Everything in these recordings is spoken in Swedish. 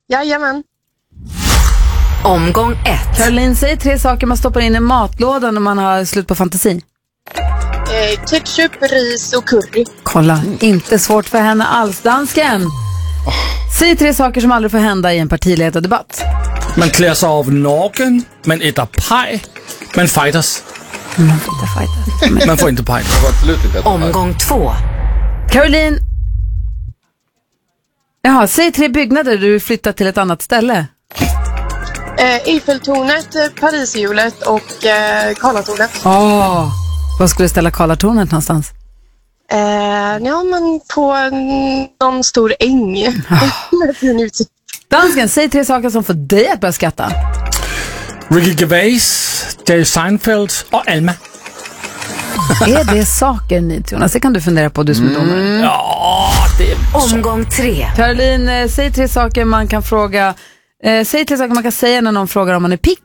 Jajamän. Omgång 1. Caroline, säger 3 saker man stoppar in i matlådan om man har slut på fantasi. Ketchup, ris och curry. Kolla, inte svårt för henne alls. Dansken. Säg 3 saker som aldrig får hända i en partiledardebatt. Man klär sig av naken, man äter paj, man fightas. Man får inte paj. Omgång 2. Caroline. Jaha, säg 3 byggnader du flyttar till ett annat ställe. Eiffeltornet, Pariserhjulet och Karlatornet. Var skulle du ställa Karlatornet någonstans? Ja, men på någon stor äng. Med fin utsikt. Dansken, säg 3 saker som får dig att börja skratta. Ricky Gervais, Jerry Seinfeld och Alma. Är det saker ni, Jonas? Det kan du fundera på, du som är domare. Ja, det är Omgång 3. Caroline, säg 3 saker man kan fråga. Säg 3 saker man kan säga när någon frågar om man är pick.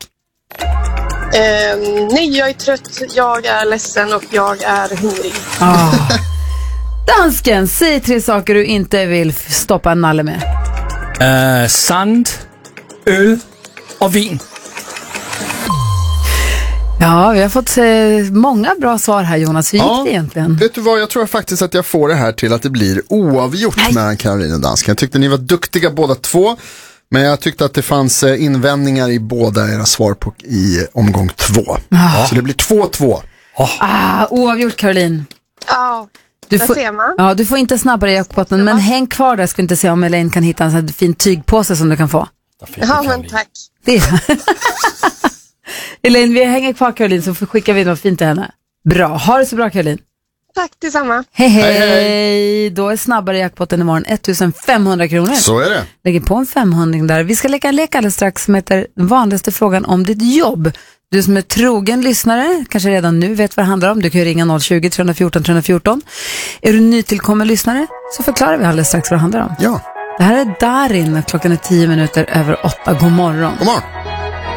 Nej, jag är trött, jag är ledsen och jag är hungrig. Dansken, säg 3 saker du inte vill stoppa en nalle med. Sand, öl och vin. Ja, vi har fått många bra svar här, Jonas. Hur gick det egentligen? Vet du vad, jag tror faktiskt att jag får det här till att det blir oavgjort mellan Caroline och Dansken. Jag tyckte ni var duktiga båda två, men jag tyckte att det fanns invändningar i båda era svar i omgång 2. Så det blir 2-2. Oavgjort, Caroline. Ja, ser man. Ja, du får inte snabbare i jackpotten, men häng kvar där, ska vi inte se om Elaine kan hitta en sån här fin tygpåse som du kan få. Ja, men tack. Elaine, vi hänger kvar, Caroline, så skickar vi något fint till henne. Bra, ha det så bra, Caroline. Tack detsamma. Hej. Då är snabbare jackpotten imorgon 1500 kronor. Så är det. Lägger på en 500 där. Vi ska leka en lek alldeles strax som heter den vanligaste frågan om ditt jobb. Du som är trogen lyssnare, kanske redan nu vet vad det handlar om. Du kan ju ringa 020-314-314. Är du nytillkommen lyssnare så förklarar vi alldeles strax vad det handlar om. Ja. Det här är Darin, klockan är 10 minuter över 8. God morgon. God morgon.